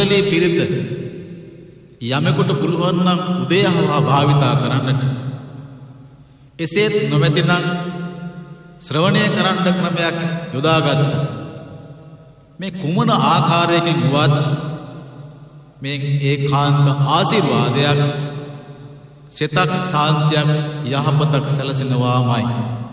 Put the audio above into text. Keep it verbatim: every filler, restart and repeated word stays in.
කුසලී පිරිත යමෙකුට පුළුවන් නම් උදේහවා භාවිතා කරන්නට. එසේත් නොමැතිනම් ශ්‍රවණය කරන්න ක්‍රමයක් යොදාගත්තා. මේ කුමන ආකාරයකින් වුවත් මේ ඒකාන්ත ආශිර්වාදයක්, සිතක් ශාන්තියක්, යහපතක් සැලසෙනවාමයි.